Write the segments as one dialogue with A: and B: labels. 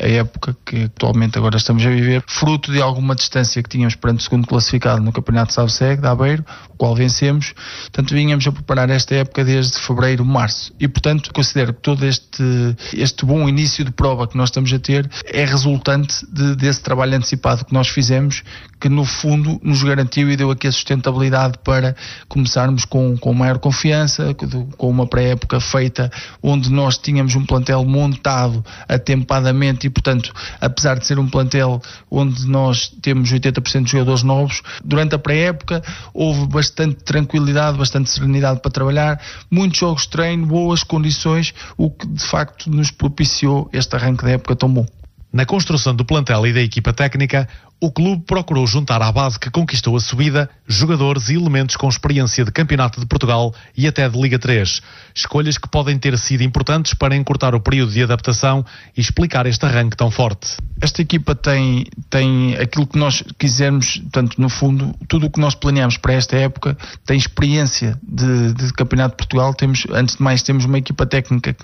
A: a época que atualmente agora estamos a viver, fruto de alguma distância que tínhamos perante o segundo classificado no Campeonato de Save-Seg, de Aveiro, o qual vencemos. Portanto, vínhamos a preparar esta época desde fevereiro, março. E, portanto, considero que todo este bom início de prova que nós estamos a ter é resultante desse trabalho antecipado que nós fizemos, que no fundo nos garantiu e deu aqui a sustentabilidade para começarmos com maior confiança, com uma pré-época feita onde nós tínhamos um plantel montado atempadamente e, portanto, apesar de ser um plantel onde nós temos 80% de jogadores novos, durante a pré-época houve bastante tranquilidade, bastante serenidade para trabalhar, muitos jogos de treino, boas condições, o que de facto nos propiciou este arranque da época tão bom.
B: Na construção do plantel e da equipa técnica, o clube procurou juntar à base que conquistou a subida jogadores e elementos com experiência de Campeonato de Portugal e até de Liga 3. Escolhas que podem ter sido importantes para encurtar o período de adaptação e explicar este arranque tão forte.
A: Esta equipa tem aquilo que nós quisermos, portanto, no fundo, tudo o que nós planeamos para esta época tem experiência de Campeonato de Portugal. Antes de mais, temos uma equipa técnica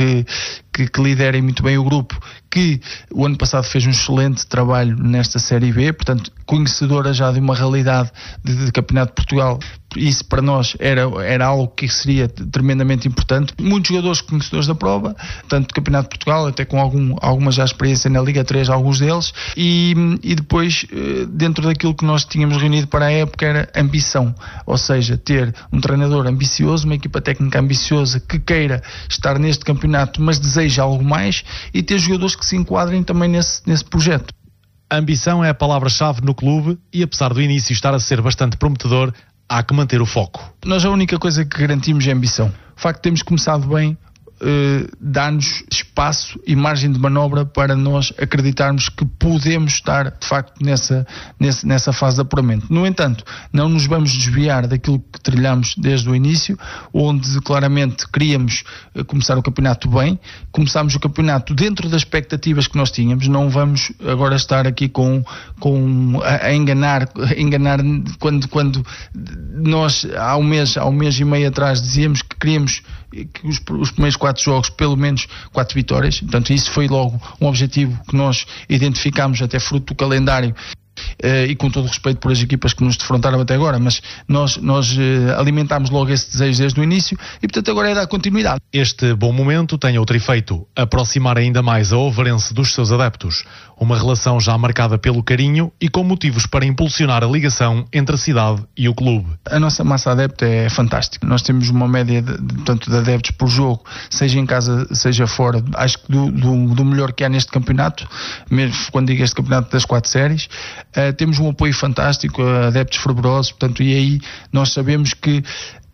A: que lidera muito bem o grupo, que o ano passado fez um excelente trabalho nesta Série B, portanto, conhecedora já de uma realidade de Campeonato de Portugal. Isso para nós era algo que seria tremendamente importante. Muitos jogadores conhecedores da prova, tanto do Campeonato de Portugal, até com alguma já experiência na Liga 3, alguns deles, e depois, dentro daquilo que nós tínhamos reunido para a época, era ambição, ou seja, ter um treinador ambicioso, uma equipa técnica ambiciosa, que queira estar neste campeonato, mas deseja algo mais, e ter jogadores que se enquadrem também nesse projeto.
B: A ambição é a palavra-chave no clube e, apesar do início estar a ser bastante prometedor, há que manter o foco.
A: Nós a única coisa que garantimos é a ambição. O facto de termos começado bem dá-nos espaço e margem de manobra para nós acreditarmos que podemos estar de facto nessa fase de apuramento. No entanto, não nos vamos desviar daquilo que trilhamos desde o início, onde claramente queríamos começar o campeonato bem. Começámos o campeonato dentro das expectativas que nós tínhamos. Não vamos agora estar aqui a enganar quando nós há um mês e meio atrás dizíamos que queríamos que os primeiros 4 jogos, pelo menos 4 vitórias. Portanto, isso foi logo um objetivo que nós identificámos, até fruto do calendário, e com todo o respeito por as equipas que nos defrontaram até agora, mas nós alimentámos logo esse desejo desde o início e, portanto, agora é dar continuidade.
B: Este bom momento tem outro efeito: aproximar ainda mais a Ovarense dos seus adeptos. Uma relação já marcada pelo carinho e com motivos para impulsionar a ligação entre a cidade e o clube.
A: A nossa massa adepta é fantástica. Nós temos uma média de adeptos por jogo, seja em casa, seja fora, acho que do melhor que há neste campeonato, mesmo quando digo este campeonato das 4 séries. Temos um apoio fantástico, adeptos fervorosos, portanto, e aí nós sabemos que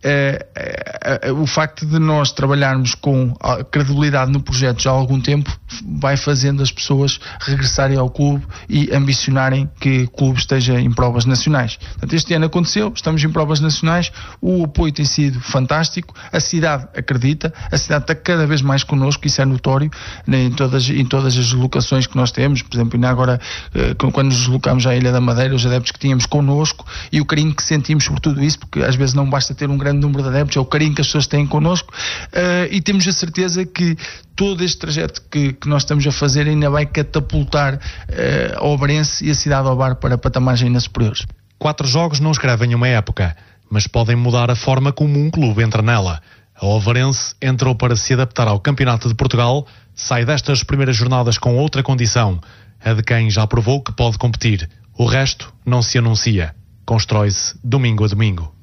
A: o facto de nós trabalharmos com credibilidade no projeto já há algum tempo vai fazendo as pessoas regressarem ao clube e ambicionarem que o clube esteja em provas nacionais. Portanto, este ano aconteceu, estamos em provas nacionais, o apoio tem sido fantástico, a cidade acredita, a cidade está cada vez mais connosco, isso é notório em todas as locações que nós temos. Por exemplo, ainda agora quando nos deslocámos à Ilha da Madeira, os adeptos que tínhamos connosco e o carinho que sentimos por tudo isso, porque às vezes não basta ter um grande número de adeptos, é o carinho que as pessoas têm connosco, e temos a certeza que todo este trajeto que nós estamos a fazer ainda vai catapultar a Ovarense e a cidade de Ovar para patamares ainda superiores.
B: 4 jogos não escrevem uma época, mas podem mudar a forma como um clube entra nela. A Ovarense entrou para se adaptar ao Campeonato de Portugal, sai destas primeiras jornadas com outra condição, a de quem já provou que pode competir. O resto não se anuncia, constrói-se domingo a domingo.